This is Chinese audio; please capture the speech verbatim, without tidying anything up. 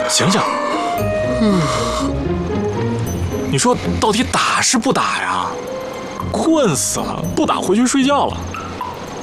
醒醒！嗯，你说到底打是不打呀？困死了，不打回去睡觉了。